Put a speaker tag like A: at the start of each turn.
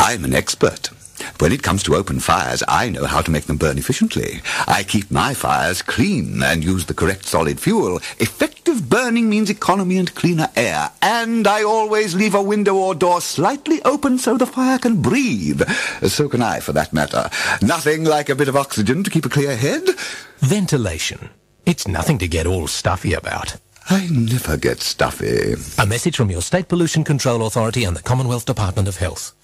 A: I'm an expert. When it comes to open fires, I know how to make them burn efficiently. I keep my fires clean and use the correct solid fuel. Effective burning means economy and cleaner air. And I always leave a window or door slightly open so the fire can breathe. So can I, for that matter. Nothing like a bit of oxygen to keep a clear head.
B: Ventilation. It's nothing to get all stuffy about.
A: I never get stuffy.
B: A message from your State Pollution Control Authority and the Commonwealth Department of Health.